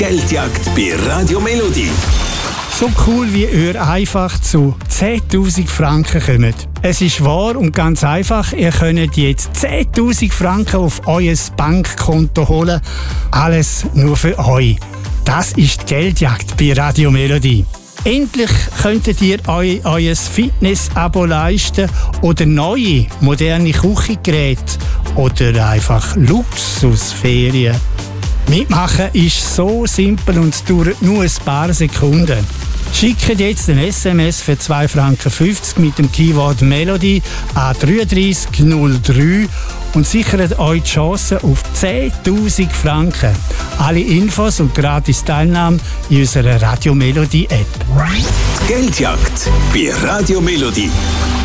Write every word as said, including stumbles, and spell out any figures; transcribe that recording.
Geldjagd bei Radio Melodie. So cool, wie ihr einfach zu zehntausend Franken kommt. Es ist wahr und ganz einfach, ihr könnt jetzt zehntausend Franken auf euer Bankkonto holen. Alles nur für euch. Das ist die Geldjagd bei Radio Melodie. Endlich könntet ihr euch euer Fitness-Abo leisten oder neue, moderne Küchengeräte oder einfach Luxusferien. Mitmachen ist so simpel und es dauert nur ein paar Sekunden. Schickt jetzt ein S M S für zwei Franken fünfzig mit dem Keyword Melody an drei drei null drei und sichert euch die Chance auf zehntausend Franken. Alle Infos und gratis Teilnahme in unserer Radio Melody App. Die Geldjagd bei Radio Melodie.